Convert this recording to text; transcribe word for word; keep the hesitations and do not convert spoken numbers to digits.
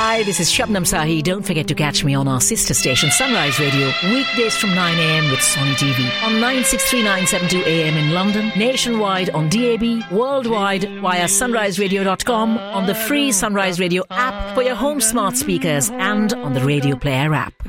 Hi, this is Shabnam Sahi. Don't forget to catch me on our sister station, Sunrise Radio, weekdays from nine a.m. with Sony T V on nine six three nine seven two A M in London, nationwide on D A B, worldwide via sunrise radio dot com, on the free Sunrise Radio app for your home smart speakers and on the Radio Player app.